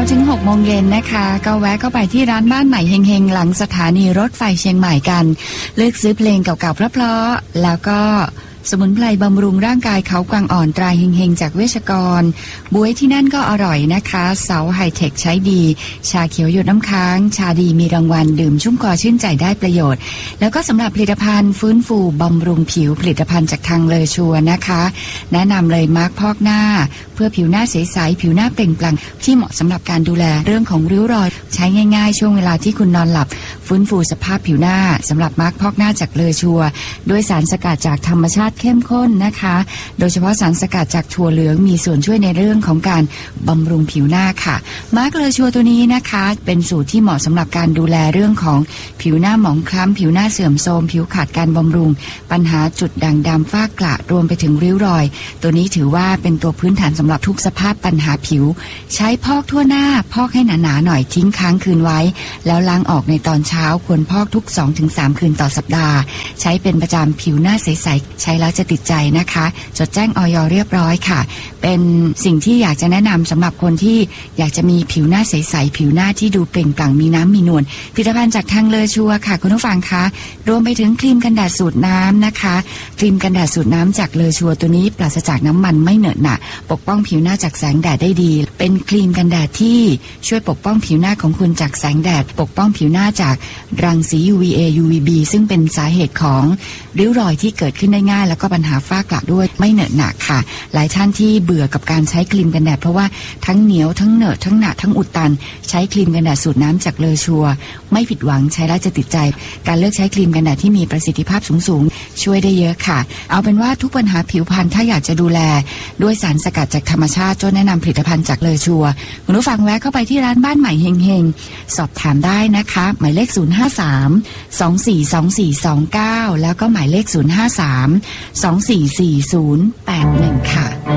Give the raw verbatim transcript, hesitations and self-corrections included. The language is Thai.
ถึงหกโมงเย็นนะคะก็แวะเข้าไปที่ร้านบ้านใหม่เฮงๆหลังสถานีรถไฟเชียงใหม่กันเลือกซื้อเพลงเก่าๆเพราะๆแล้วก็สมุนไพรบำรุงร่างกายเขากวางอ่อนตราเฮงๆจากเวชกรบ๊วยที่นั่นก็อร่อยนะคะเสาไฮเทคใช้ดีชาเขียวหยดน้ำค้างชาดีมีรางวัลดื่มชุ่มคอชื่นใจได้ประโยชน์แล้วก็สำหรับผลิตภัณฑ์ฟื้นฟูบำรุงผิวผลิตภัณฑ์จากทางเลอชัวนะคะแนะนำเลยมาร์คพอกหน้าเพื่อผิวหน้าใสๆผิวหน้าเปล่งปลั่งที่เหมาะสำหรับการดูแลเรื่องของริ้วรอยใช้ง่ายๆช่วงเวลาที่คุณนอนหลับฟื้นฟูสภาพผิวหน้าสำหรับมาร์คพอกหน้าจากเลอชัวด้วยสารสกัดจากธรรมชาติเข้มข้นนะคะโดยเฉพาะสารสกัดจากถั่วเหลืองมีส่วนช่วยในเรื่องของการบำรุงผิวหน้าค่ะมาร์คเลอชัวตัวนี้นะคะเป็นสูตรที่เหมาะสำหรับการดูแลเรื่องของผิวหน้าหมองคล้ำผิวหน้าเสื่อมโทรมผิวขาดการบำรุงปัญหาจุดด่างดำฝ้ากระรวมไปถึงริ้วรอยตัวนี้ถือว่าเป็นตัวพื้นฐานสำหรับทุกสภาพปัญหาผิวใช้พอกทั่วหน้าพอกให้หนาๆหน่อยทิ้งค้างคืนไว้แล้วล้างออกในตอนเช้าควรพอกทุก สองถึงสาม คืนต่อสัปดาห์ใช้เป็นประจำผิวหน้าใสๆใช้แล้วจะติดใจนะคะจดแจ้งอย.เรียบร้อยค่ะเป็นสิ่งที่อยากจะแนะนำสำหรับคนที่อยากจะมีผิวหน้าใสๆผิวหน้าที่ดูเปล่งปลั่งมีน้ำมีนวลผลิตภัณฑ์จากทางเลอชัวค่ะคุณผู้ฟังคะรวมไปถึงครีมกันแดดสูตรน้ำนะคะครีมกันแดดสูตรน้ำจากเลอชัวตัวนี้ปราศจากน้ำมันไม่เหนอะหนะปกป้องผิวหน้าจากแสงแดดได้ดีเป็นครีมกันแดดที่ช่วยปกป้องผิวหน้าของคุณจากแสงแดดปกป้องผิวหน้าจากรังสี ยู วี เอ ยู วี บี ซึ่งเป็นสาเหตุของริ้วรอยที่เกิดขึ้นได้ง่ายแล้วก็ปัญหาฝ้ากระด้วยไม่เหนอะหนะค่ะหลายท่านที่เบื่อกับการใช้ครีมกันแดดเพราะว่าทั้งเหนียวทั้งเหนอะทั้งหนาทั้งอุดตันใช้ครีมกันแดดสูตรน้ำจากเลอชัวไม่ผิดหวังใช้แล้วจะติดใจการเลือกใช้ครีมกันแดดที่มีประสิทธิภาพสูงๆช่วยได้เยอะค่ะเอาเป็นว่าทุกปัญหาผิวพรรณถ้าอยากจะดูแลด้วยสารสกัดจากธรรมชาติโจ้แนะนำผลิตภัณฑ์จากเลอชัวคุณผู้ฟังแวะเข้าไปที่ร้านบ้านใหม่เฮงๆสอบถามได้นะคะหมายเลขศูนย์ห้าสาม สองสี่สองสี่สองเก้าแล้วก็หมายเลขศูนย์ห้าสาม สองสี่สี่ศูนย์แปดหนึ่งค่ะ